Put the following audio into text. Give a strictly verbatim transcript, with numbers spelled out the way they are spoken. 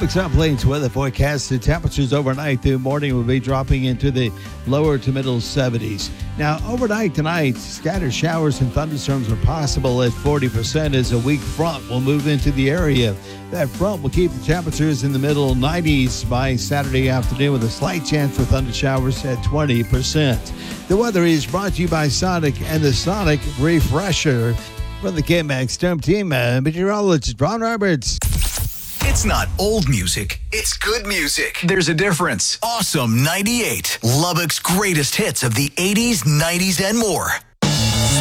Lubbock's South Plains weather forecast. The temperatures overnight through morning will be dropping into the lower to middle seventies. Now, overnight tonight, scattered showers and thunderstorms are possible at forty percent as a weak front will move into the area. That front will keep the temperatures in the middle nineties by Saturday afternoon with a slight chance for thunder showers at twenty percent. The weather is brought to you by Sonic and the Sonic Refresher. From the K-Max Storm Team, uh, meteorologist Ron Roberts. It's not old music, it's good music. There's a difference. Awesome ninety-eight, Lubbock's greatest hits of the eighties, nineties, and more.